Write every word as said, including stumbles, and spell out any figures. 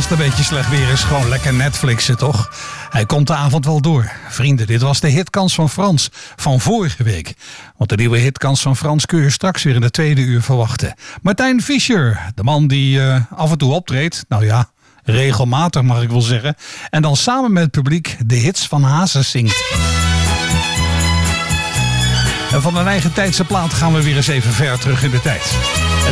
als het een beetje slecht weer is, gewoon lekker Netflixen, toch? Hij komt de avond wel door. Vrienden, dit was de hitkans van Frans van vorige week. Want de nieuwe hitkans van Frans kun je straks weer in de tweede uur verwachten. Martijn Fischer, de man die uh, af en toe optreedt. Nou ja, regelmatig mag ik wel zeggen. En dan samen met het publiek de hits van Hazes zingt. En van een eigen tijdse plaat gaan we weer eens even ver terug in de tijd. En